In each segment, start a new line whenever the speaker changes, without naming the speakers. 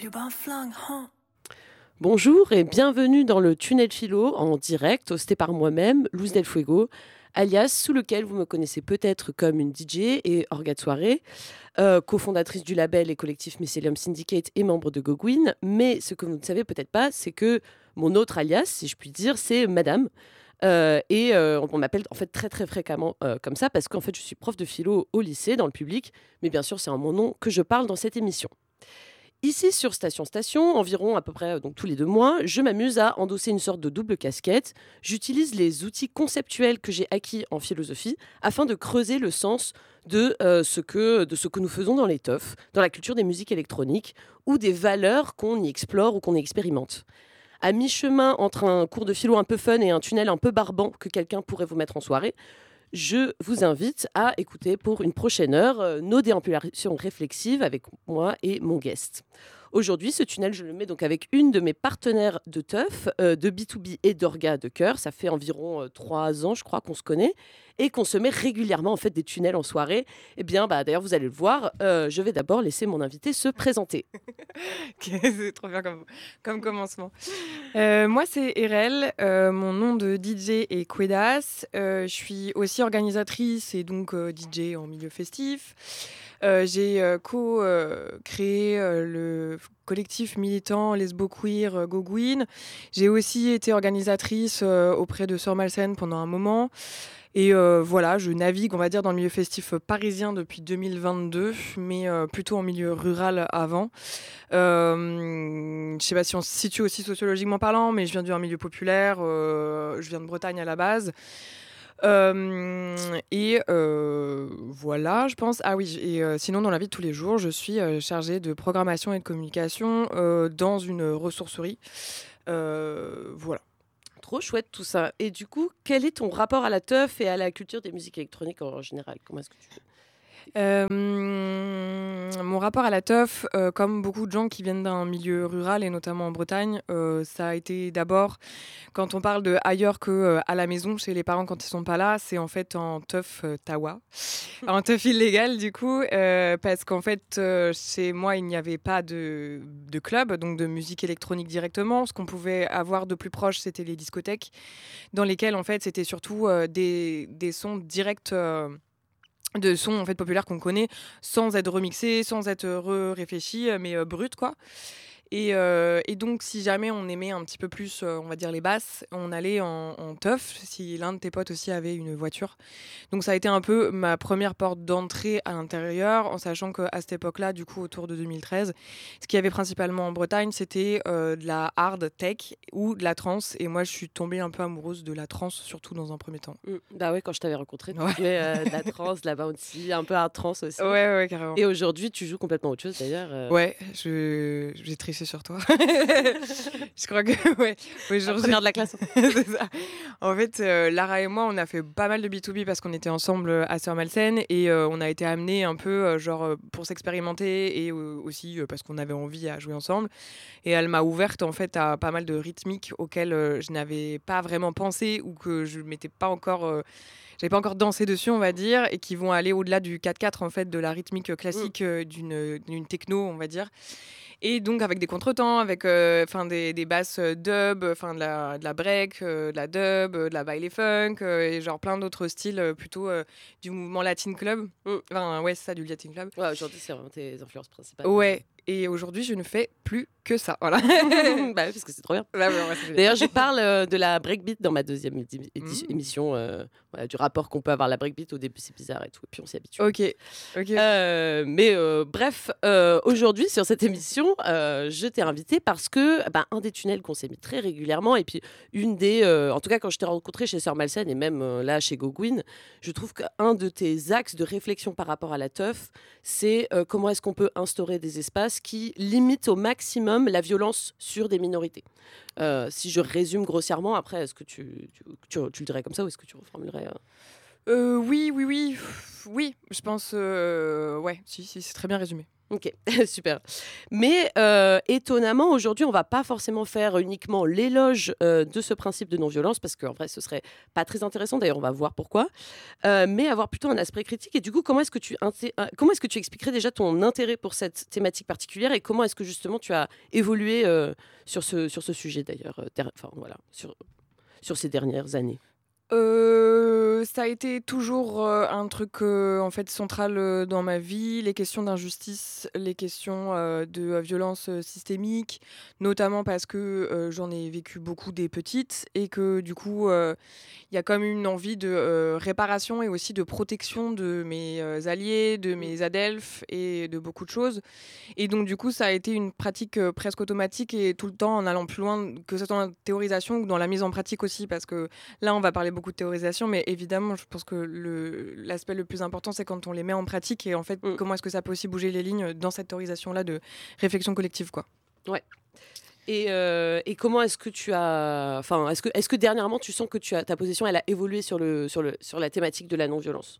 Bonjour et bienvenue dans le Tunnel Philo en direct, hosté par moi-même, Luz Del Fuego, alias sous lequel vous me connaissez peut-être comme une DJ et orga de soirée, cofondatrice du label et collectif Mycelium Syndicate et membre de Gogwin. Mais ce que vous ne savez peut-être pas, c'est que mon autre alias, si je puis dire, c'est Madame. On m'appelle en fait très très fréquemment comme ça parce qu'en fait je suis prof de philo au lycée, dans le public, mais bien sûr c'est en mon nom que je parle dans cette émission. Ici sur Station Station, environ à peu près donc tous les 2 mois, je m'amuse à endosser une sorte de double casquette. J'utilise les outils conceptuels que j'ai acquis en philosophie afin de creuser le sens de ce que nous faisons dans les teufs, dans la culture des musiques électroniques ou des valeurs qu'on y explore ou qu'on y expérimente. À mi-chemin entre un cours de philo un peu fun et un tunnel un peu barbant que quelqu'un pourrait vous mettre en soirée, je vous invite à écouter pour une prochaine heure nos déambulations réflexives avec moi et mon guest. Aujourd'hui, ce tunnel, je le mets donc avec une de mes partenaires de teuf, de B2B et d'orga de cœur. Ça fait environ 3 ans, je crois, qu'on se connaît et qu'on se met régulièrement en fait des tunnels en soirée. Eh bien, d'ailleurs, vous allez le voir, je vais d'abord laisser mon invité se présenter.
C'est trop bien comme commencement. Moi, c'est Erel. Mon nom de DJ est Quedas. Je suis aussi organisatrice et donc DJ en milieu festif. J'ai co-créé le collectif militant lesbo-queer Gogwin. J'ai aussi été organisatrice auprès de Sœur Malsaine pendant un moment. Et voilà, je navigue, on va dire, dans le milieu festif parisien depuis 2022, mais plutôt en milieu rural avant. Je sais pas si on se situe aussi sociologiquement parlant, mais je viens d'un milieu populaire, je viens de Bretagne à la base. Voilà, je pense. Ah oui, et sinon, dans la vie de tous les jours, je suis chargée de programmation et de communication dans une ressourcerie. Voilà.
Trop chouette tout ça. Et du coup, quel est ton rapport à la teuf et à la culture des musiques électroniques en général ? Comment est-ce que tu...
Mon rapport à la teuf, comme beaucoup de gens qui viennent d'un milieu rural et notamment en Bretagne, ça a été d'abord, quand on parle de ailleurs que à la maison chez les parents quand ils sont pas là, c'est en fait en teuf tawa, en teuf illégal du coup, parce qu'en fait chez moi il n'y avait pas de club, donc de musique électronique directement. Ce qu'on pouvait avoir de plus proche, c'était les discothèques, dans lesquelles en fait c'était surtout des sons directs. De sons en fait populaires qu'on connaît sans être remixés, sans être réfléchis, mais brut quoi. Et donc si jamais on aimait un petit peu plus, on va dire les basses, on allait en teuf, si l'un de tes potes aussi avait une voiture. Donc ça a été un peu ma première porte d'entrée à l'intérieur, en sachant qu'à cette époque-là, du coup autour de 2013, ce qu'il y avait principalement en Bretagne, c'était de la hard tech ou de la trance. Et moi je suis tombée un peu amoureuse de la trance, surtout dans un premier temps.
Bah ouais, quand je t'avais rencontré, tu
Ouais.
jouais de la trance, de la bouncy, un peu hard trance aussi.
Ouais, carrément.
Et aujourd'hui, tu joues complètement autre chose d'ailleurs.
Ouais, j'ai triché sur toi. Je crois que ouais.
La première de la classe.
C'est ça. En fait, Lara et moi, on a fait pas mal de B2B parce qu'on était ensemble à Sœur Malsaine et on a été amenés un peu pour s'expérimenter et aussi parce qu'on avait envie à jouer ensemble. Et elle m'a ouverte en fait à pas mal de rythmiques auxquelles je n'avais pas vraiment pensé ou que je m'étais pas encore j'avais pas encore dansé dessus, on va dire, et qui vont aller au-delà du 4/4 en fait, de la rythmique classique d'une techno, on va dire. Et donc avec des contretemps, avec des basses dub, de la break, de la dub, de la baile funk, et genre plein d'autres styles plutôt du mouvement Latin Club. Enfin ouais, c'est ça, du Latin Club.
Ouais, aujourd'hui, c'est vraiment tes influences principales.
Ouais. Et aujourd'hui, je ne fais plus que ça. Voilà.
Bah oui, parce que c'est trop bien.
Bah, ouais,
D'ailleurs, je parle de la breakbeat dans ma deuxième émission, du rapport qu'on peut avoir à la breakbeat. Au début, c'est bizarre et tout, et puis on s'y habitue.
Ok.
Bref, aujourd'hui, sur cette émission, je t'ai invité parce que un des tunnels qu'on s'est mis très régulièrement, et puis une des... en tout cas, quand je t'ai rencontré chez Sœur Malsaine, et même là, chez Gogwin, je trouve qu'un de tes axes de réflexion par rapport à la teuf, c'est comment est-ce qu'on peut instaurer des espaces qui limitent au maximum la violence sur des minorités. Si je résume grossièrement, après, est-ce que tu le dirais comme ça ou est-ce que tu reformulerais
Oui, je pense, ouais, si, c'est très bien résumé.
Ok, super. Mais étonnamment, aujourd'hui, on va pas forcément faire uniquement l'éloge de ce principe de non-violence, parce qu'en vrai, ce serait pas très intéressant. D'ailleurs, on va voir pourquoi. Mais avoir plutôt un aspect critique. Et du coup, comment est-ce que tu expliquerais déjà ton intérêt pour cette thématique particulière et comment est-ce que justement tu as évolué sur ce sujet d'ailleurs, enfin voilà, sur ces dernières années.
Ça a été toujours, un truc, en fait central, dans ma vie, les questions d'injustice, les questions, de violence, systémique, notamment parce que, j'en ai vécu beaucoup des petites et que du coup, il y a comme une envie de, réparation et aussi de protection de mes, alliés, de mes adelphes et de beaucoup de choses. Et donc du coup, ça a été une pratique, presque automatique et tout le temps en allant plus loin, que ce soit dans la théorisation ou dans la mise en pratique aussi. Parce que là, on va parler beaucoup de théorisation, mais évidemment, je pense que l'aspect le plus important, c'est quand on les met en pratique et en fait,
Mm.
comment est-ce que ça peut aussi bouger les lignes dans cette théorisation-là de réflexion collective, quoi.
Ouais. Et comment est-ce que tu as, enfin, est-ce que dernièrement tu sens que ta position elle a évolué sur la thématique de la non-violence?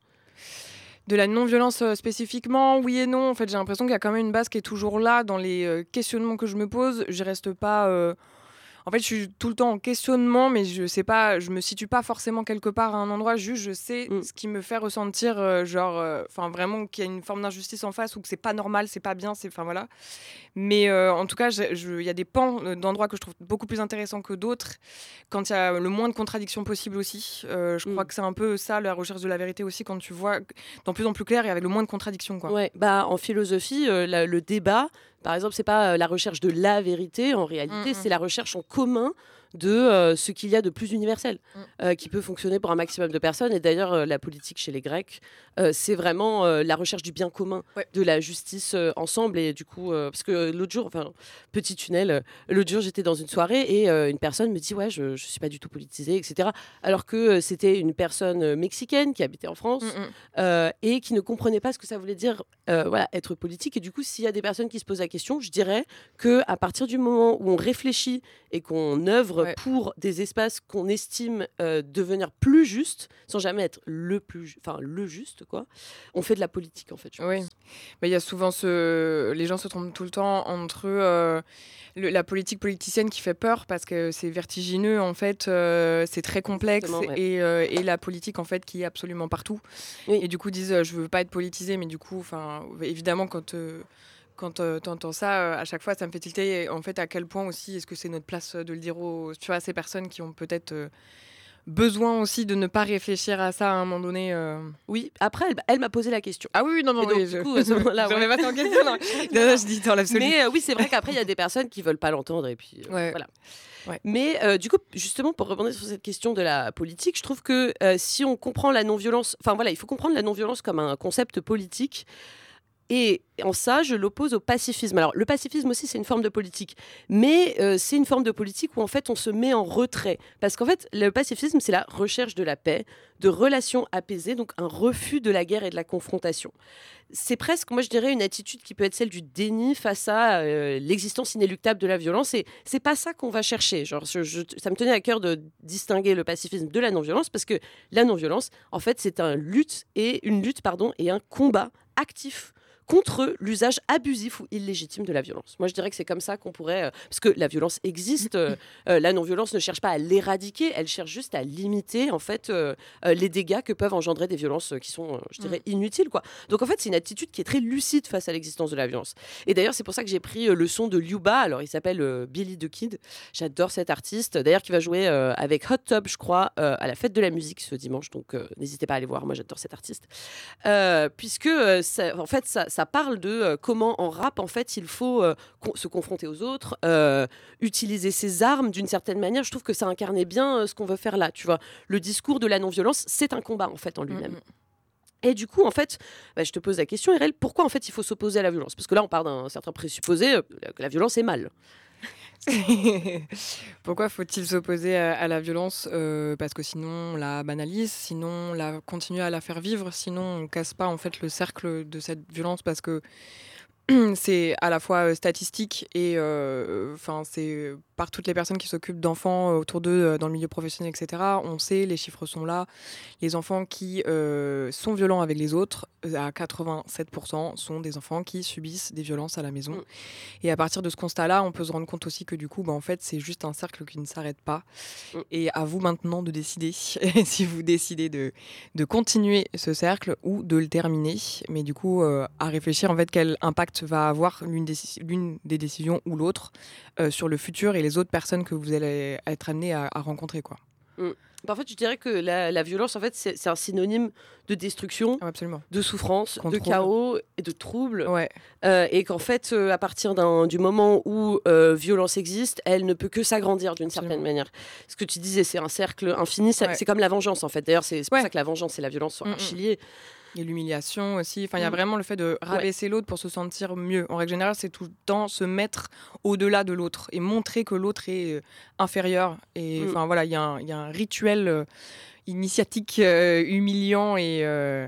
De la non-violence, spécifiquement, oui et non. En fait, j'ai l'impression qu'il y a quand même une base qui est toujours là dans les, questionnements que je me pose. Je reste pas, en fait, je suis tout le temps en questionnement, mais je sais pas, je me situe pas forcément quelque part à un endroit. Juste, je sais
Mm.
ce qui me fait ressentir, genre, enfin, vraiment qu'il y a une forme d'injustice en face ou que c'est pas normal, c'est pas bien, enfin, voilà. Mais en tout cas, il y a des pans d'endroits que je trouve beaucoup plus intéressants que d'autres, quand il y a le moins de contradictions possible aussi. Je crois
Mm.
que c'est un peu ça, la recherche de la vérité aussi, quand tu vois dans plus en plus clair et avec le moins de contradictions, quoi.
Ouais, bah en philosophie, le débat, par exemple, c'est pas la recherche de la vérité. En
Mm,
réalité,
mm,
c'est la recherche en commun de ce qu'il y a de plus universel,
mm.
qui peut fonctionner pour un maximum de personnes. Et d'ailleurs, la politique chez les Grecs, c'est vraiment la recherche du bien commun,
Ouais.
de la justice ensemble. Et du coup, parce que l'autre jour, enfin, petit tunnel, l'autre jour, j'étais dans une soirée et une personne me dit, ouais, je suis pas du tout politisée, etc. Alors que c'était une personne mexicaine qui habitait en
Mm,
France
mm.
et qui ne comprenait pas ce que ça voulait dire, voilà, être politique. Et du coup, s'il y a des personnes qui se posent la question, je dirais que à partir du moment où on réfléchit et qu'on œuvre
Ouais.
pour des espaces qu'on estime devenir plus justes, sans jamais être enfin le juste, quoi, on fait de la politique en fait. Je
Oui.
pense.
Mais il y a souvent les gens se trompent tout le temps entre la politique politicienne qui fait peur parce que c'est vertigineux en fait, c'est très complexe
Exactement, ouais.
et la politique en fait qui est absolument partout.
Oui.
Et du coup disent je veux pas être politisé, mais du coup, enfin évidemment quand t'entends ça, à chaque fois ça me fait tilter en fait à quel point aussi est-ce que c'est notre place de le dire tu vois, à ces personnes qui ont peut-être besoin aussi de ne pas réfléchir à ça à un moment donné.
Oui. Après, elle m'a posé la question.
Ah oui, non, non,
Et donc,
oui,
du coup, à ce moment-là,
je
ouais.
remets pas ça en question. Non, non, non, je dis dans l'absolu.
Mais oui, c'est vrai qu'après, il y a des personnes qui veulent pas l'entendre et puis
Ouais.
voilà.
Ouais.
Mais du coup, justement, pour rebondir sur cette question de la politique, je trouve que si on comprend la non-violence, enfin voilà, il faut comprendre la non-violence comme un concept politique. Et en ça, je l'oppose au pacifisme. Alors, le pacifisme aussi, c'est une forme de politique. Mais c'est une forme de politique où, en fait, on se met en retrait. Parce qu'en fait, le pacifisme, c'est la recherche de la paix, de relations apaisées, donc un refus de la guerre et de la confrontation. C'est presque, moi, je dirais, une attitude qui peut être celle du déni face à l'existence inéluctable de la violence. Et c'est pas ça qu'on va chercher. Genre, ça me tenait à cœur de distinguer le pacifisme de la non-violence, parce que la non-violence, en fait, c'est une lutte, et un combat actif contre l'usage abusif ou illégitime de la violence. Moi, je dirais que c'est comme ça qu'on pourrait... parce que la violence existe, la non-violence ne cherche pas à l'éradiquer, elle cherche juste à limiter, en fait, les dégâts que peuvent engendrer des violences qui sont, je dirais, inutiles, quoi. Donc, en fait, c'est une attitude qui est très lucide face à l'existence de la violence. Et d'ailleurs, c'est pour ça que j'ai pris le son de Liuba. Alors, il s'appelle Billy the Kid. J'adore cet artiste. D'ailleurs, qui va jouer avec Hot Tub, je crois, à la Fête de la musique ce dimanche. Donc, n'hésitez pas à aller voir. Moi, j'adore cet artiste. Puisque, en fait, ça parle de comment en rap, en fait, il faut se confronter aux autres, utiliser ses armes d'une certaine manière. Je trouve que ça incarnait bien ce qu'on veut faire là, tu vois. Le discours de la non-violence, c'est un combat, en fait, en lui-même. Et du coup, en fait, je te pose la question, Irel, pourquoi, en fait, il faut s'opposer à la violence? Parce que là, on part d'un certain présupposé que la violence est mal.
Pourquoi faut-il s'opposer à la violence? Parce que sinon on la banalise, sinon on la continue à la faire vivre, sinon on casse pas en fait le cercle de cette violence parce que c'est à la fois statistique et enfin c'est par toutes les personnes qui s'occupent d'enfants autour d'eux dans le milieu professionnel, etc. On sait, les chiffres sont là. Les enfants qui sont violents avec les autres, à 87%, sont des enfants qui subissent des violences à la maison. Et à partir de ce constat-là, on peut se rendre compte aussi que du coup, en fait, c'est juste un cercle qui ne s'arrête pas. Et à vous maintenant de décider si vous décidez de continuer ce cercle ou de le terminer. Mais du coup, à réfléchir en fait quel impact va avoir l'une des décisions ou l'autre sur le futur et les autres personnes que vous allez être amenés à rencontrer, quoi.
En fait, je dirais que la violence, en fait, c'est un synonyme de destruction,
absolument,
de souffrance,
contrôle,
de chaos et de trouble.
Ouais.
Et qu'en fait, à partir du moment où violence existe, elle ne peut que s'agrandir d'une certaine manière. Ce que tu disais, c'est un cercle infini. C'est comme la vengeance, en fait. D'ailleurs, c'est pour ça que la vengeance et la violence sont archi-liées.
Et l'humiliation aussi. Enfin, il y a vraiment le fait de rabaisser l'autre pour se sentir mieux. En règle générale, c'est tout le temps se mettre au-delà de l'autre et montrer que l'autre est inférieur. Et enfin, voilà, il y a un rituel initiatique humiliant et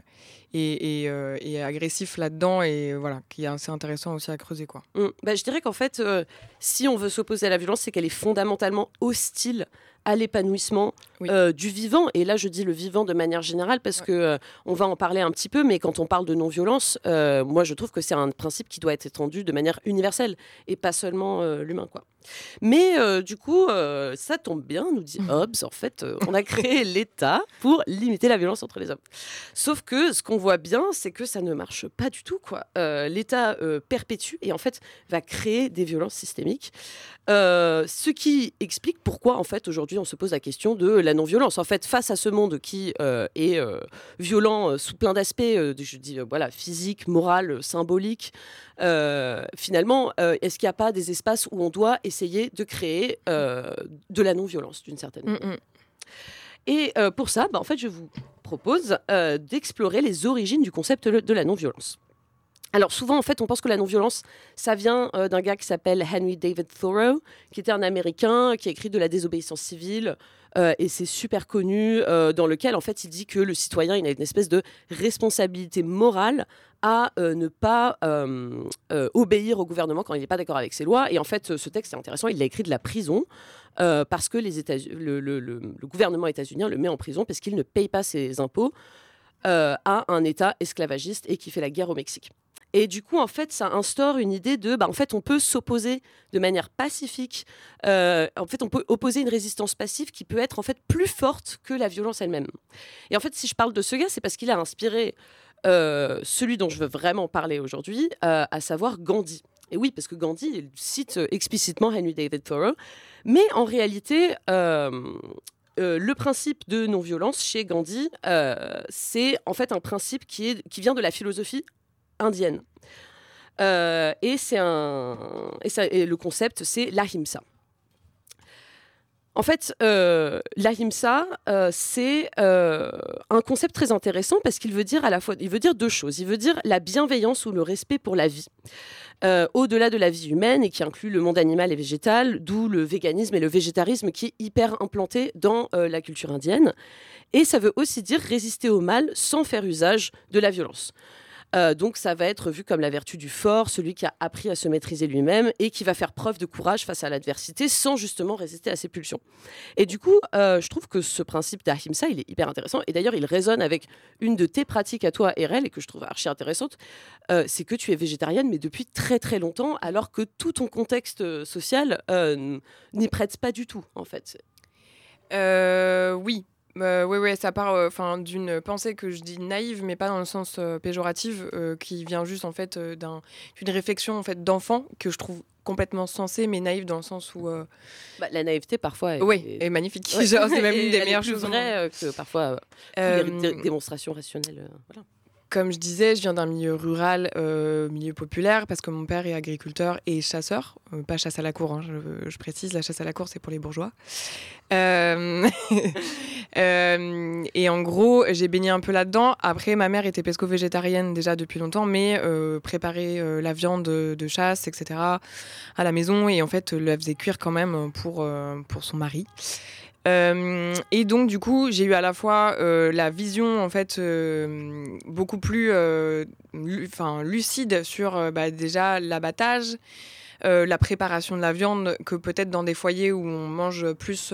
agressif là-dedans, et voilà, qui est assez intéressant aussi à creuser, quoi.
Je dirais qu'en fait, si on veut s'opposer à la violence, c'est qu'elle est fondamentalement hostile à l'épanouissement du vivant. Et là, je dis le vivant de manière générale parce que on va en parler un petit peu, mais quand on parle de non-violence, moi, je trouve que c'est un principe qui doit être étendu de manière universelle et pas seulement l'humain, quoi. Mais du coup, ça tombe bien, nous dit Hobbes. En fait, on a créé l'État pour limiter la violence entre les hommes. Sauf que ce qu'on voit bien, c'est que ça ne marche pas du tout, quoi. L'État perpétue et en fait va créer des violences systémiques. Ce qui explique pourquoi, en fait, aujourd'hui, on se pose la question de la non-violence. En fait, face à ce monde qui est violent sous plein d'aspects, je dis voilà, physique, moral, symbolique, finalement, est-ce qu'il n'y a pas des espaces où on doit essayer de créer de la non-violence, d'une certaine manière. Et pour ça, en fait, je vous propose d'explorer les origines du concept de la non-violence. Alors souvent, en fait, on pense que la non-violence, ça vient d'un gars qui s'appelle Henry David Thoreau, qui était un Américain, qui a écrit de la désobéissance civile, et c'est super connu, dans lequel, en fait, il dit que le citoyen, il a une espèce de responsabilité morale à ne pas obéir au gouvernement quand il n'est pas d'accord avec ses lois. Et en fait, ce texte est intéressant, il l'a écrit de la prison, parce que le gouvernement états-unien le met en prison parce qu'il ne paye pas ses impôts à un État esclavagiste et qui fait la guerre au Mexique. Et du coup, en fait, ça instaure une idée de, en fait, on peut s'opposer de manière pacifique. En fait, on peut opposer une résistance passive qui peut être en fait plus forte que la violence elle-même. Et en fait, si je parle de ce gars, c'est parce qu'il a inspiré celui dont je veux vraiment parler aujourd'hui, à savoir Gandhi. Et oui, parce que Gandhi il cite explicitement Henry David Thoreau, mais en réalité. Le principe de non-violence chez Gandhi, c'est en fait un principe qui vient de la philosophie indienne. Et le concept, c'est l'ahimsa. En fait, l'ahimsa, c'est un concept très intéressant parce qu'il veut dire à la fois, il veut dire deux choses. Il veut dire la bienveillance ou le respect pour la vie, au-delà de la vie humaine et qui inclut le monde animal et végétal, d'où le véganisme et le végétarisme qui est hyper implanté dans la culture indienne. Et ça veut aussi dire résister au mal sans faire usage de la violence. Donc ça va être vu comme la vertu du fort, celui qui a appris à se maîtriser lui-même et qui va faire preuve de courage face à l'adversité sans justement résister à ses pulsions. Et du coup, je trouve que ce principe d'ahimsa, il est hyper intéressant. Et d'ailleurs, il résonne avec une de tes pratiques à toi, Erel, et que je trouve archi intéressante. C'est que tu es végétarienne, mais depuis très très longtemps, alors que tout ton contexte social n'y prête pas du tout, en fait.
Oui. Oui, ça part d'une pensée que je dis naïve, mais pas dans le sens péjoratif, qui vient juste en fait d'une réflexion en fait d'enfant que je trouve complètement sensée, mais naïve dans le sens où
la naïveté parfois
est magnifique. Ouais. Genre, c'est même une des meilleures choses.
C'est vrai que parfois les démonstrations rationnelles. Voilà.
Comme je disais, je viens d'un milieu rural, milieu populaire, parce que mon père est agriculteur et chasseur. Pas chasse à la cour, hein, je précise, la chasse à la cour, c'est pour les bourgeois. Et en gros, j'ai baigné un peu là-dedans. Après, ma mère était pesco-végétarienne déjà depuis longtemps, mais préparait la viande de chasse, etc., à la maison. Et en fait, la faisait cuire quand même pour son mari. Et donc du coup j'ai eu à la fois la vision en fait beaucoup plus lucide sur déjà l'abattage, la préparation de la viande que peut-être dans des foyers où on mange plus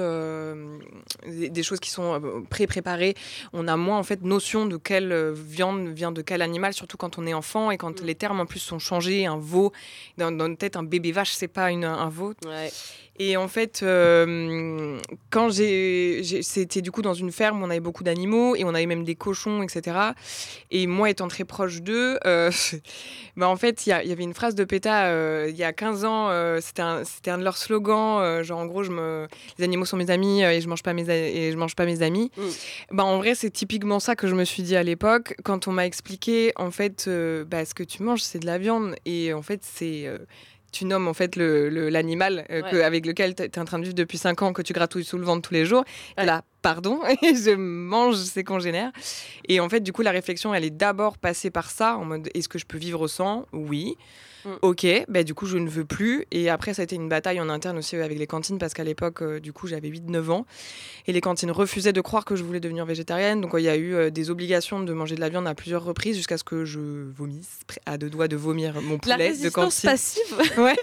des choses qui sont pré-préparées, on a moins en fait notion de quelle viande vient de quel animal, surtout quand on est enfant et quand les termes en plus sont changés. Un veau, dans notre tête, un bébé vache, c'est pas un veau.
Ouais.
Et en fait, quand c'était du coup dans une ferme où on avait beaucoup d'animaux et on avait même des cochons, etc. Et moi, étant très proche d'eux, en fait, il y avait une phrase de PETA il y a 15 ans, c'était un de leurs slogans, genre en gros, les animaux sont mes amis et je mange pas mes amis. En vrai, c'est typiquement ça que je me suis dit à l'époque, quand on m'a expliqué, en fait, ce que tu manges, c'est de la viande. Et en fait, tu nommes en fait l'animal avec lequel tu es en train de vivre depuis 5 ans, que tu gratouilles sous le ventre tous les jours. Ouais. Là, pardon, et je mange ses congénères. Et en fait, du coup, la réflexion, elle est d'abord passée par ça, en mode, est-ce que je peux vivre sans ? Oui. Ok, du coup, je ne veux plus. Et après, ça a été une bataille en interne aussi avec les cantines, parce qu'à l'époque, du coup, j'avais 8-9 ans. Et les cantines refusaient de croire que je voulais devenir végétarienne. Donc, il y a eu des obligations de manger de la viande à plusieurs reprises, jusqu'à ce que je vomisse, à 2 doigts de vomir mon poulet de cantine.
La résistance passive.
Ouais.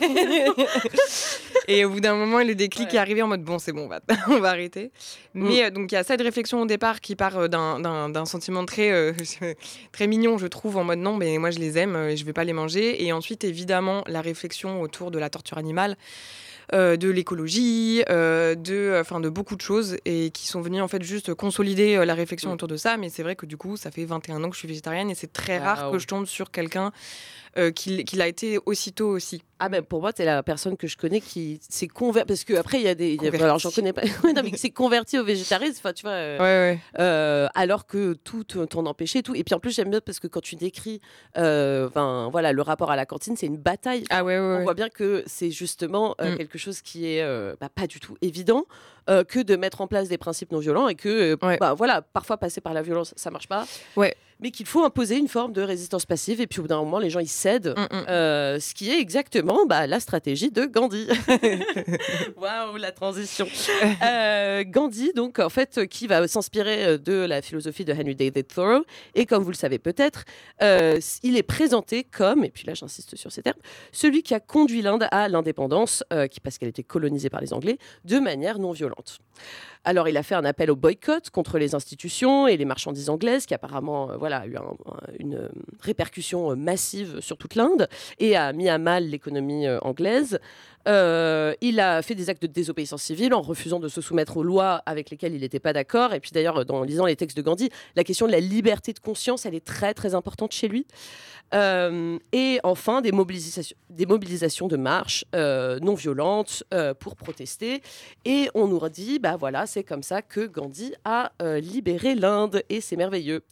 Et au bout d'un moment, le déclic est arrivé en mode, bon, c'est bon, on va arrêter. Mais donc, il y a cette réflexion au départ qui part d'un sentiment très mignon, je trouve, en mode, non, mais moi, je les aime et je ne vais pas les manger. Et ensuite, évidemment, la réflexion autour de la torture animale, de l'écologie, de beaucoup de choses et qui sont venues en fait juste consolider la réflexion autour de ça. Mais c'est vrai que du coup, ça fait 21 ans que je suis végétarienne et c'est très rare que je tombe sur quelqu'un qui l'a été aussitôt aussi.
Ah ben pour moi, t'es la personne que je connais qui s'est convertie, parce qu'après il y a des... alors j'en connais pas, non, mais qui s'est convertie au végétarisme, enfin tu vois, alors que tout t'en empêchait, tout. Et puis en plus j'aime bien parce que quand tu décris voilà, le rapport à la cantine, c'est une bataille. On voit bien que c'est justement quelque chose qui est pas du tout évident, que de mettre en place des principes non violents et que voilà, parfois passer par la violence, ça marche pas. Mais qu'il faut imposer une forme de résistance passive et puis au bout d'un moment les gens ils cèdent, ce qui est exactement la stratégie de Gandhi. Waouh, la transition. Gandhi, donc en fait, qui va s'inspirer de la philosophie de Henry David Thoreau, et comme vous le savez peut-être, il est présenté comme, et puis là j'insiste sur ces termes, celui qui a conduit l'Inde à l'indépendance, parce qu'elle était colonisée par les Anglais, de manière non violente. Alors, il a fait un appel au boycott contre les institutions et les marchandises anglaises, qui apparemment a eu une répercussion massive sur toute l'Inde et a mis à mal l'économie anglaise. Il a fait des actes de désobéissance civile en refusant de se soumettre aux lois avec lesquelles il n'était pas d'accord. Et puis d'ailleurs, en lisant les textes de Gandhi, la question de la liberté de conscience, elle est très très importante chez lui. Et enfin, des mobilisations de marche non violentes pour protester. Et on nous dit, voilà, c'est comme ça que Gandhi a libéré l'Inde et c'est merveilleux.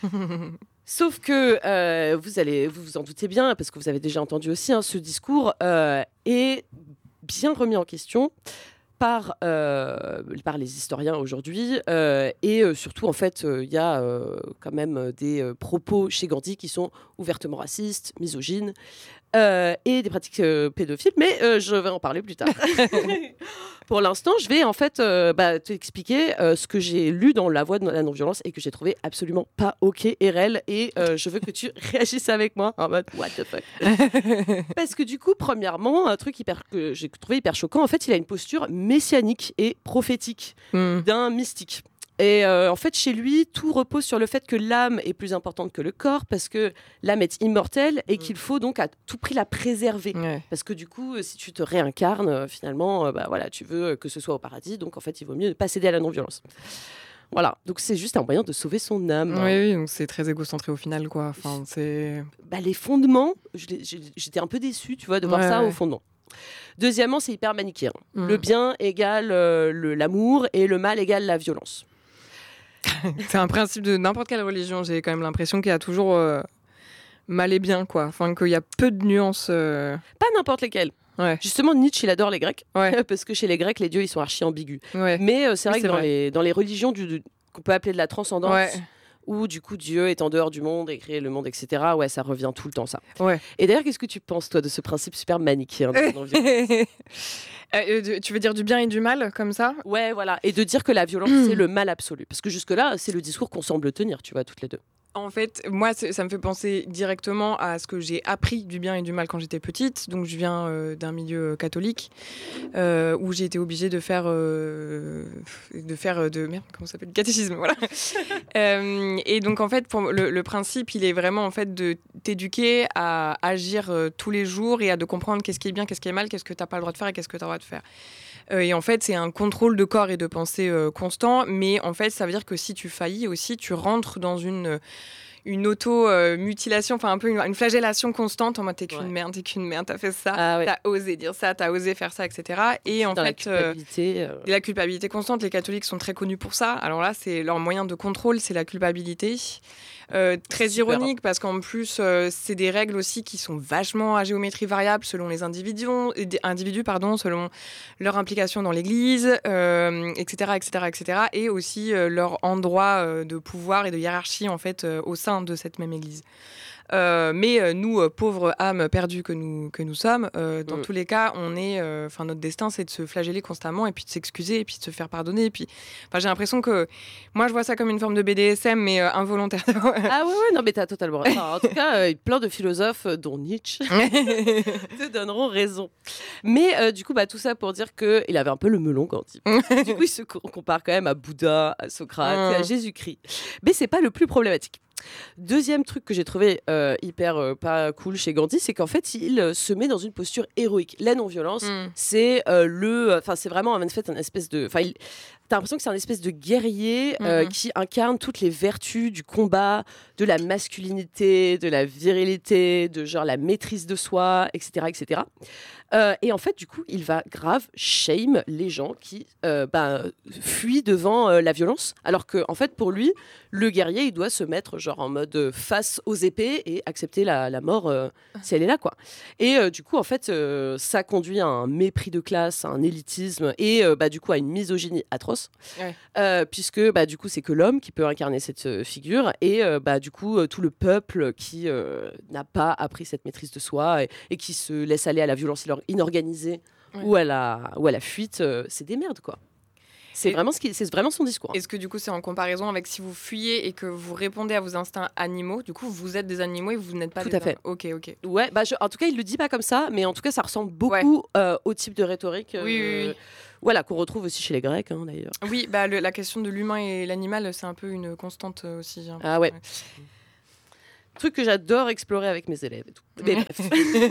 Sauf que vous vous en doutez bien, parce que vous avez déjà entendu aussi, ce discours est bien remis en question par les historiens aujourd'hui et surtout en fait il y a quand même des propos chez Gandhi qui sont ouvertement racistes, misogynes et des pratiques pédophiles, mais je vais en parler plus tard. Pour l'instant, je vais en fait t'expliquer ce que j'ai lu dans La Voix de la non-violence et que j'ai trouvé absolument pas ok et réel, et je veux que tu réagisses avec moi en mode what the fuck. Parce que du coup, premièrement, un truc que j'ai trouvé hyper choquant, en fait, il a une posture messianique et prophétique d'un mystique. Et en fait, chez lui, tout repose sur le fait que l'âme est plus importante que le corps, parce que l'âme est immortelle et qu'il faut donc à tout prix la préserver. Parce que du coup, si tu te réincarnes, finalement, tu veux que ce soit au paradis. Donc en fait, il vaut mieux ne pas céder à la non-violence. Voilà, donc c'est juste un moyen de sauver son âme.
Oui, donc c'est très égocentré au final, quoi. Enfin, c'est...
les fondements, j'étais un peu déçue, tu vois, de voir ça au fondement. Deuxièmement, c'est hyper manichéen. Le bien égale l'amour et le mal égale la violence.
C'est un principe de n'importe quelle religion. J'ai quand même l'impression qu'il y a toujours mal et bien, quoi. Enfin, qu'il y a peu de nuances.
Pas n'importe lesquelles. Justement, Nietzsche, il adore les Grecs. Parce que chez les Grecs, les dieux, ils sont archi ambigus. Mais c'est vrai que dans les religions qu'on peut appeler de la transcendance, où du coup Dieu est en dehors du monde et crée le monde, etc. Ça revient tout le temps, ça. Et d'ailleurs, qu'est-ce que tu penses, toi, de ce principe super manichéen
tu veux dire du bien et du mal, comme ça ?
Ouais, voilà. Et de dire que la violence, c'est le mal absolu. Parce que jusque-là, c'est le discours qu'on semble tenir, tu vois, toutes les deux.
En fait, moi, ça me fait penser directement à ce que j'ai appris du bien et du mal quand j'étais petite. Donc, je viens d'un milieu catholique où j'ai été obligée de faire merde, comment ça s'appelle, du catéchisme, voilà. Et donc, en fait, pour le principe, il est vraiment en fait de t'éduquer à agir tous les jours et à de comprendre qu'est-ce qui est bien, qu'est-ce qui est mal, qu'est-ce que t'as pas le droit de faire et qu'est-ce que t'as le droit de faire. Et en fait, c'est un contrôle de corps et de pensée constant. Mais en fait, ça veut dire que si tu faillis aussi, tu rentres dans une auto-mutilation, enfin un peu une flagellation constante en mode t'es qu'une merde, t'as fait ça, t'as osé dire ça, t'as osé faire ça, etc. Et en fait, la culpabilité constante, les catholiques sont très connus pour ça. Alors là, c'est leur moyen de contrôle, c'est la culpabilité. Très ironique parce qu'en plus, c'est des règles aussi qui sont vachement à géométrie variable selon les individus, selon leur implication dans l'Église, etc., etc., etc. Et aussi leur endroit de pouvoir et de hiérarchie en fait au sein de cette même Église. Mais nous, pauvres âmes perdues que nous sommes, dans tous les cas, notre destin, c'est de se flageller constamment et puis de s'excuser et puis de se faire pardonner. Et puis, j'ai l'impression que moi, je vois ça comme une forme de BDSM, mais involontaire.
Ah ouais, non, mais t'as totalement raison. En tout cas, plein de philosophes, dont Nietzsche, te donneront raison. Mais du coup, tout ça pour dire qu'il avait un peu le melon, Gandhi. Du coup, il se compare quand même à Bouddha, à Socrate, et à Jésus-Christ. Mais c'est pas le plus problématique. Deuxième truc que j'ai trouvé hyper pas cool chez Gandhi, c'est qu'en fait, il se met dans une posture héroïque. La non-violence, c'est c'est vraiment en fait une espèce de... T'as l'impression que c'est un espèce de guerrier qui incarne toutes les vertus du combat, de la masculinité, de la virilité, de genre la maîtrise de soi, etc., etc. Et en fait, du coup, il va grave shame les gens qui fuient devant la violence. Alors que, en fait, pour lui, le guerrier, il doit se mettre genre en mode face aux épées et accepter la mort si elle est là, quoi. Et du coup, en fait, ça conduit à un mépris de classe, à un élitisme et du coup à une misogynie atroce. Puisque du coup, c'est que l'homme qui peut incarner cette figure et du coup, tout le peuple qui n'a pas appris cette maîtrise de soi et qui se laisse aller à la violence inorganisée ou à la fuite, c'est des merdes, quoi. C'est vraiment son discours.
Est-ce que du coup c'est en comparaison avec si vous fuyez et que vous répondez à vos instincts animaux, du coup vous êtes des animaux et vous n'êtes pas
Tout à fait.
Ok.
Ouais, en tout cas il le dit pas comme ça, mais en tout cas ça ressemble beaucoup au type de rhétorique.
Oui.
Voilà, qu'on retrouve aussi chez les Grecs, d'ailleurs.
Oui, la question de l'humain et l'animal, c'est un peu une constante aussi.
Ah ouais. Truc que j'adore explorer avec mes élèves et tout. Mais bref.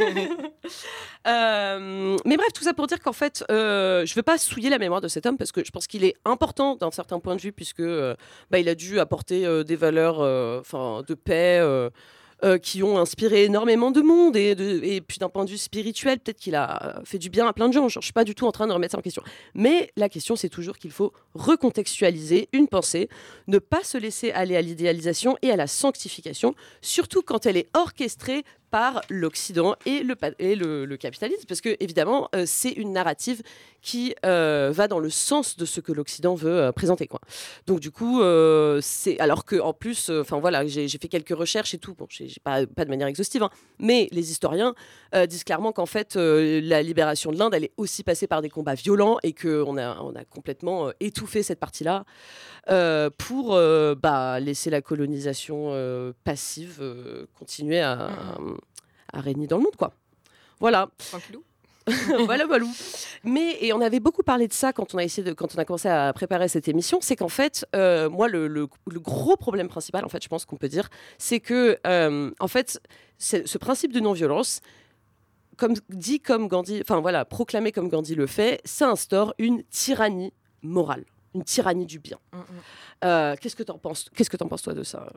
Mais bref, tout ça pour dire qu'en fait, je ne veux pas souiller la mémoire de cet homme parce que je pense qu'il est important d'un certain point de vue puisque il a dû apporter des valeurs de paix qui ont inspiré énormément de monde et puis d'un point de vue spirituel, peut-être qu'il a fait du bien à plein de gens. Genre, je suis pas du tout en train de remettre ça en question. Mais la question, c'est toujours qu'il faut recontextualiser une pensée, ne pas se laisser aller à l'idéalisation et à la sanctification, surtout quand elle est orchestrée par l'Occident et le capitalisme, parce que évidemment c'est une narrative qui va dans le sens de ce que l'Occident veut présenter, quoi. Donc du coup c'est alors que en plus j'ai fait quelques recherches et tout, bon j'ai pas de manière exhaustive, mais les historiens disent clairement qu'en fait la libération de l'Inde elle est aussi passée par des combats violents et que on a complètement étouffé cette partie-là pour laisser la colonisation passive continuer à régner dans le monde, quoi. Voilà.
Tranquillou.
Voilà. Mais et on avait beaucoup parlé de ça quand on a commencé à préparer cette émission, c'est qu'en fait, moi le gros problème principal, en fait, je pense qu'on peut dire, c'est que en fait, ce principe de non-violence, proclamé comme Gandhi le fait, ça instaure une tyrannie morale, une tyrannie du bien. Qu'est-ce que t'en penses toi de ça?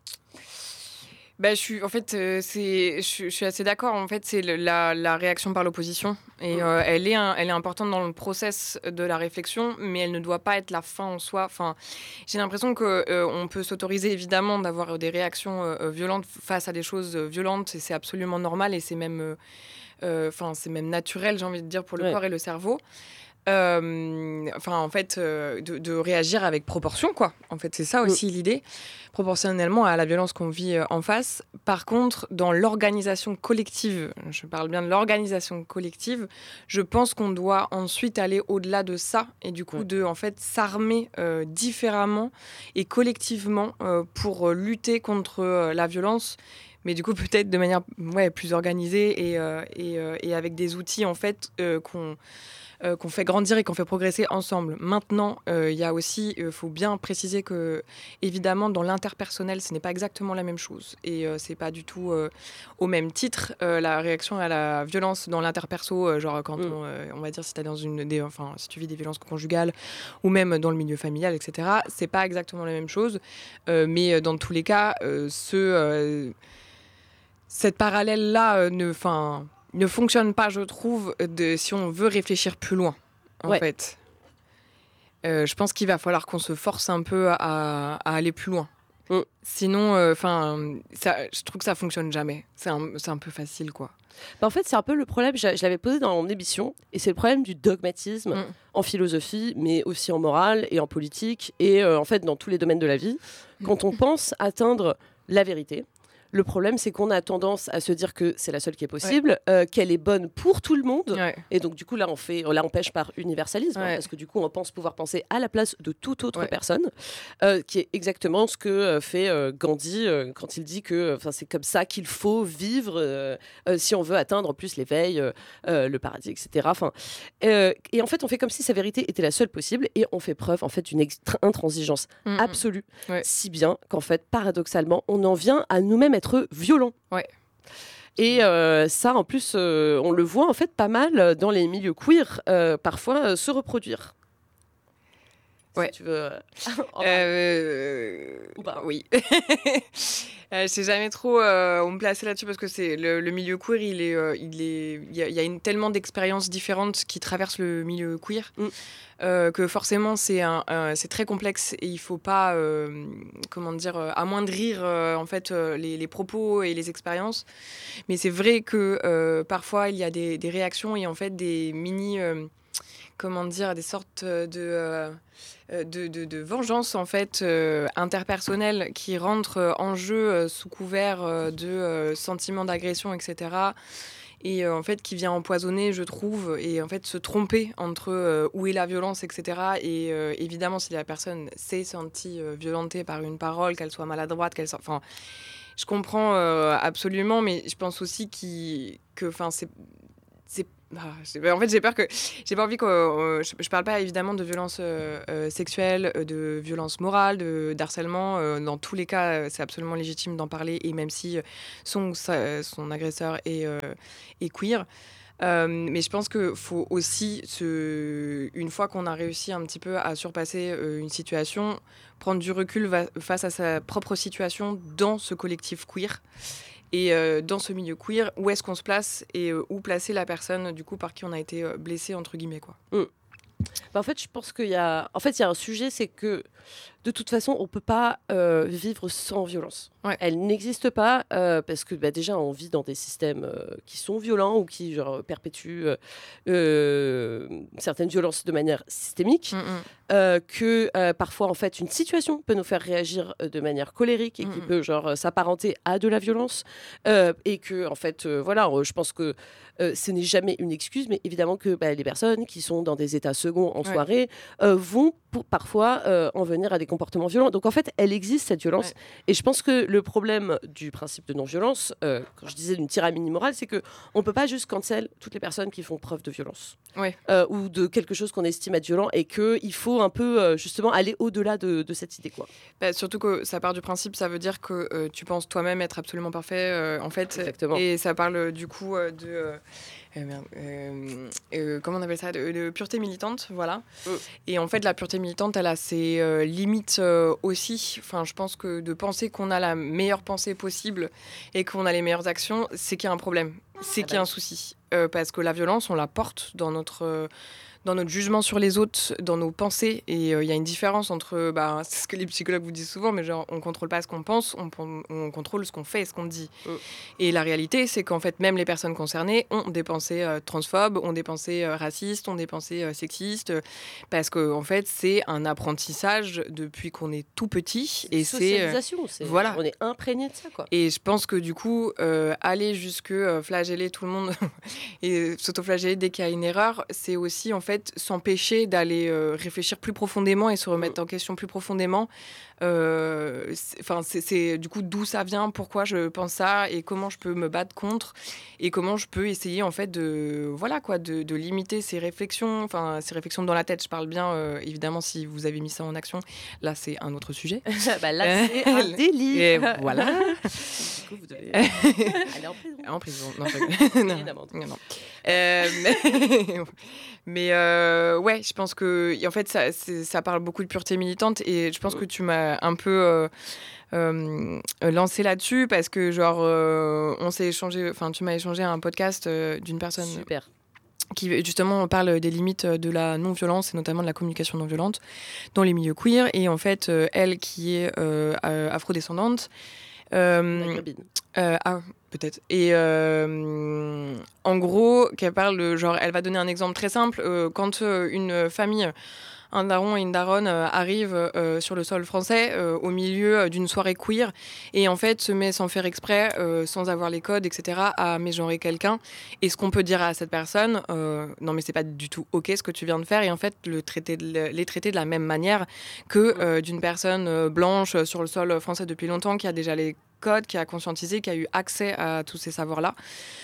Je suis assez d'accord. En fait, c'est la réaction par l'opposition. Et elle est importante dans le process de la réflexion, mais elle ne doit pas être la fin en soi. Enfin, j'ai l'impression qu'on peut s'autoriser évidemment d'avoir des réactions violentes face à des choses violentes. Et c'est absolument normal et c'est même naturel, j'ai envie de dire, pour le corps et le cerveau. En fait, de réagir avec proportion, quoi. En fait, c'est ça aussi l'idée, proportionnellement à la violence qu'on vit en face. Par contre, dans l'organisation collective, je parle bien de l'organisation collective, je pense qu'on doit ensuite aller au-delà de ça et du coup de en fait s'armer différemment et collectivement pour lutter contre la violence. Mais du coup, peut-être de manière plus organisée et avec des outils en fait qu'on fait grandir et qu'on fait progresser ensemble. Maintenant, il y a aussi, faut bien préciser que, évidemment, dans l'interpersonnel, ce n'est pas exactement la même chose. Et c'est pas du tout au même titre. La réaction à la violence dans l'interperso, genre quand on va dire si t'as si tu vis des violences conjugales ou même dans le milieu familial, etc., c'est pas exactement la même chose. Mais dans tous les cas, cette parallèle-là ne fonctionne pas, je trouve, si on veut réfléchir plus loin, en fait. Je pense qu'il va falloir qu'on se force un peu à aller plus loin. Sinon, je trouve que ça fonctionne jamais. C'est un peu facile, quoi.
En fait, c'est un peu le problème, je l'avais posé dans mon émission, et c'est le problème du dogmatisme en philosophie, mais aussi en morale et en politique, et en fait dans tous les domaines de la vie. Quand on pense atteindre la vérité, le problème, c'est qu'on a tendance à se dire que c'est la seule qui est possible, qu'elle est bonne pour tout le monde. Et donc, du coup, là, on pêche par universalisme, parce que du coup, on pense pouvoir penser à la place de toute autre personne, qui est exactement ce que fait Gandhi quand il dit que c'est comme ça qu'il faut vivre si on veut atteindre en plus l'éveil, le paradis, etc. Et en fait, on fait comme si sa vérité était la seule possible et on fait preuve en fait d'une intransigeance absolue, si bien qu'en fait, paradoxalement, on en vient à nous-mêmes être violent. Et ça, en plus, on le voit en fait pas mal dans les milieux queer, parfois se reproduire. Si tu veux. Ou pas.
Oui. Je sais jamais trop où me placer là-dessus parce que c'est le milieu queer, il y a tellement d'expériences différentes qui traversent le milieu queer que forcément c'est très complexe et il faut pas amoindrir en fait les propos et les expériences. Mais c'est vrai que parfois il y a des réactions et en fait des mini des sortes de vengeance en fait interpersonnelle qui rentrent en jeu sous couvert de sentiments d'agression, etc. Et en fait qui vient empoisonner, je trouve, et en fait se tromper entre où est la violence, etc. Et évidemment si la personne s'est sentie violentée par une parole, qu'elle soit maladroite, je comprends absolument, mais je pense aussi que en fait, j'ai peur que j'ai pas envie que je parle pas évidemment de violence sexuelle, de violence morale, d'harcèlement. Dans tous les cas, c'est absolument légitime d'en parler et même si son agresseur est queer. Mais je pense qu'il faut aussi, une fois qu'on a réussi un petit peu à surpasser une situation, prendre du recul face à sa propre situation dans ce collectif queer. Et dans ce milieu queer, où est-ce qu'on se place et où placer la personne du coup par qui on a été blessé entre guillemets, quoi.
En fait, je pense qu'il y a un sujet, c'est que de toute façon, on peut pas vivre sans violence. Elle n'existe pas parce que déjà, on vit dans des systèmes qui sont violents ou qui perpétuent certaines violences de manière systémique. Que parfois, en fait, une situation peut nous faire réagir de manière colérique et qui peut s'apparenter à de la violence. Et que, en fait, je pense que ce n'est jamais une excuse, mais évidemment que les personnes qui sont dans des états seconds en soirée vont parfois en venir à des comportements violents. Donc en fait, elle existe cette violence. Et je pense que le problème du principe de non-violence, quand je disais d'une tyrannie morale, c'est qu'on ne peut pas juste cancel toutes les personnes qui font preuve de violence ou de quelque chose qu'on estime être violent et qu'il faut un peu justement aller au-delà de cette idée, quoi.
Surtout que ça part du principe, ça veut dire que tu penses toi-même être absolument parfait en fait.
Exactement.
Et ça parle du coup de... comment on appelle ça, de pureté militante, voilà. Et en fait, la pureté militante, elle a ses limites aussi. Enfin, je pense que de penser qu'on a la meilleure pensée possible et qu'on a les meilleures actions, c'est qu'il y a un problème. c'est qu'il y a un souci. Parce que la violence, on la porte dans notre jugement sur les autres, dans nos pensées. Et il y a une différence entre, c'est ce que les psychologues vous disent souvent, mais genre, on ne contrôle pas ce qu'on pense, on contrôle ce qu'on fait et ce qu'on dit. Et la réalité, c'est qu'en fait, même les personnes concernées ont des pensées transphobes, ont des pensées racistes, ont des pensées sexistes, parce qu'en fait, c'est un apprentissage depuis qu'on est tout petit.
Et socialisation, voilà. On est imprégné de ça, quoi.
Et je pense que du coup, aller jusque flageller tout le monde et s'auto-flageller dès qu'il y a une erreur, c'est aussi en fait s'empêcher d'aller réfléchir plus profondément et se remettre en question plus profondément. C'est du coup d'où ça vient, pourquoi je pense ça et comment je peux me battre contre et comment je peux essayer en fait de limiter ces réflexions dans la tête. Je parle bien évidemment si vous avez mis ça en action. Là c'est un autre sujet.
Là c'est un délit.
Et voilà.
Du coup vous devez aller en prison.
En prison. Non. Mais ouais, je pense que en fait ça parle beaucoup de pureté militante et je pense que tu m'as un peu lancé là-dessus parce que genre on s'est échangé, tu m'as échangé un podcast d'une personne
super
qui justement parle des limites de la non-violence et notamment de la communication non-violente dans les milieux queer et en fait elle qui est afrodescendante peut-être. Et en gros, qu'elle parle de genre, elle va donner un exemple très simple. Quand une famille, un daron et une daronne arrivent sur le sol français au milieu d'une soirée queer et en fait se met sans faire exprès, sans avoir les codes, etc., à mégenrer quelqu'un. Et ce qu'on peut dire à cette personne, non mais c'est pas du tout ok ce que tu viens de faire et en fait les traiter de la même manière que d'une personne blanche sur le sol français depuis longtemps qui a déjà les codes, qui a conscientisé, qui a eu accès à tous ces savoirs-là.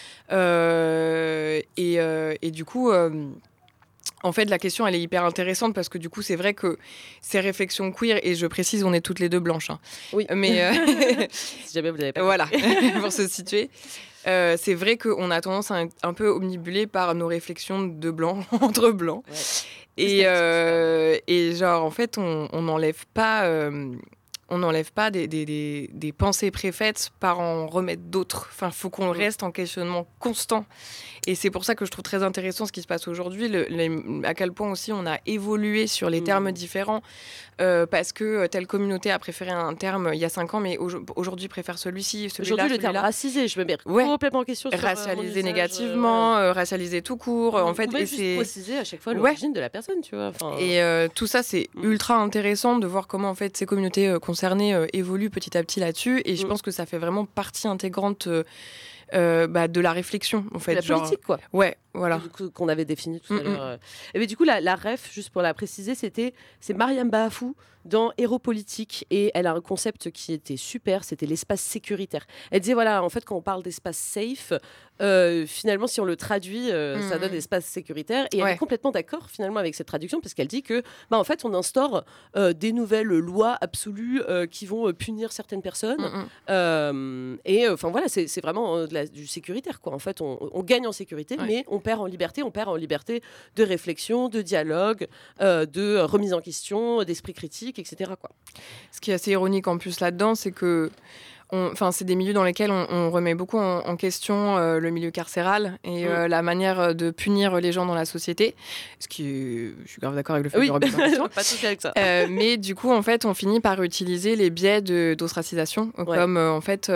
Et du coup, en fait, la question, elle est hyper intéressante parce que du coup, c'est vrai que ces réflexions queer, et je précise, on est toutes les deux blanches. Hein,
oui.
Mais
si jamais vous n'avez pas.
Voilà, pour se situer. C'est vrai qu'on a tendance à un peu omnibuler par nos réflexions de blancs, entre blancs. Ouais. Et genre, en fait, on n'enlève pas... on n'enlève pas des pensées préfaites par en remettre d'autres. Enfin, il faut qu'on reste en questionnement constant. Et c'est pour ça que je trouve très intéressant ce qui se passe aujourd'hui, à quel point aussi on a évolué sur les termes différents, parce que telle communauté a préféré un terme il y a 5 ans, mais aujourd'hui préfère celui-ci, celui-là.
Aujourd'hui, le terme racisé, je me mets complètement en question sur
racialisé négativement, racialisé tout court. En fait,
et c'est préciser à chaque fois l'origine de la personne, tu vois.
Et tout ça, c'est ultra intéressant de voir comment en fait ces communautés concernées évoluent petit à petit là-dessus. Et je pense que ça fait vraiment partie intégrante de la réflexion, en fait.
La politique, quoi.
Ouais, voilà.
Qu'on avait défini tout à l'heure. Et bien, du coup, la ref, juste pour la préciser, c'est Mariam Baafou dans Héros politique. Et elle a un concept qui était super, c'était l'espace sécuritaire. Elle disait, voilà, en fait, quand on parle d'espace safe, finalement, si on le traduit, ça donne espace sécuritaire. Et elle est complètement d'accord, finalement, avec cette traduction, parce qu'elle dit que, en fait, on instaure des nouvelles lois absolues qui vont punir certaines personnes. Et enfin, voilà, c'est vraiment du sécuritaire, quoi. En fait, on gagne en sécurité, mais on perd en liberté. On perd en liberté de réflexion, de dialogue, de remise en question, d'esprit critique, etc., quoi.
Ce qui est assez ironique en plus là-dedans, c'est que c'est des milieux dans lesquels on remet beaucoup en question le milieu carcéral et la manière de punir les gens dans la société. Ce qui je suis grave d'accord avec le fait de remettre en question.
Pas de souci avec ça.
Mais du coup, en fait, on finit par utiliser les biais d'ostracisation comme en fait,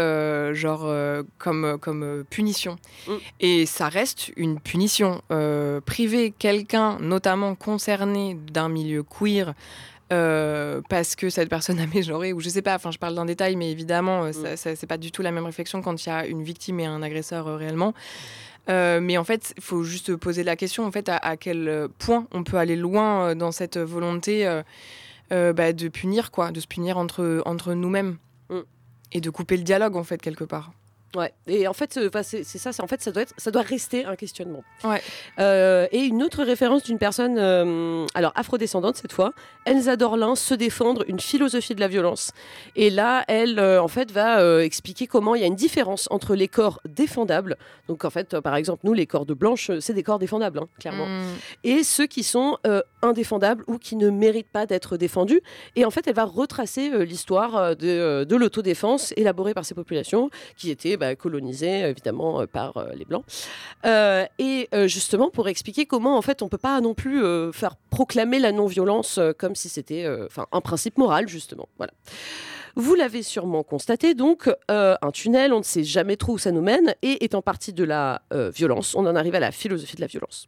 comme punition. Et ça reste une punition. Priver quelqu'un, notamment concerné d'un milieu queer, parce que cette personne a mégenré, ou je sais pas, je parle d'un détail, mais évidemment, c'est pas du tout la même réflexion quand il y a une victime et un agresseur réellement. Mais en fait, il faut juste poser la question en fait, à quel point on peut aller loin dans cette volonté de punir, quoi, de se punir entre nous-mêmes et de couper le dialogue, en fait, quelque part.
Ouais, et en fait, c'est ça, en fait, ça doit rester un questionnement.
Ouais.
Et une autre référence d'une personne, alors afrodescendante cette fois, Elsa Dorlin, Se défendre, une philosophie de la violence. Et là, elle, en fait, va expliquer comment il y a une différence entre les corps défendables. Donc, en fait, par exemple, nous, les corps de blanches, c'est des corps défendables, hein, clairement. Et ceux qui sont indéfendables ou qui ne méritent pas d'être défendus. Et en fait, elle va retracer l'histoire de l'autodéfense élaborée par ces populations, qui étaient colonisés évidemment par les Blancs. Et justement pour expliquer comment en fait on peut pas non plus faire proclamer la non-violence comme si c'était un principe moral justement. Voilà. Vous l'avez sûrement constaté, donc, un tunnel, on ne sait jamais trop où ça nous mène, et étant parti de la violence, on en arrive à la philosophie de la violence.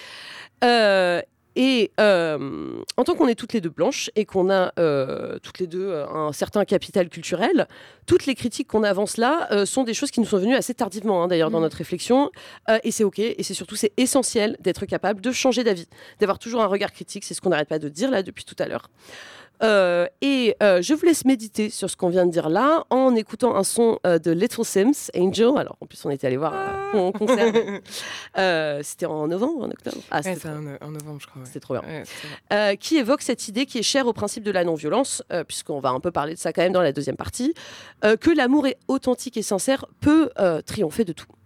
En tant qu'on est toutes les deux blanches et qu'on a toutes les deux un certain capital culturel, toutes les critiques qu'on avance là sont des choses qui nous sont venues assez tardivement, d'ailleurs, dans notre réflexion. Et c'est OK, et c'est essentiel d'être capable de changer d'avis, d'avoir toujours un regard critique, c'est ce qu'on n'arrête pas de dire là depuis tout à l'heure. Je vous laisse méditer sur ce qu'on vient de dire là en écoutant un son de Little Sims, Angel. Alors en plus on était allé voir un concert. C'était en novembre ou en octobre?
C'était en novembre je crois. Ouais.
C'était trop bien. Qui évoque cette idée qui est chère au principe de la non-violence, puisqu'on va un peu parler de ça quand même dans la deuxième partie, que l'amour est authentique et sincère peut triompher de tout.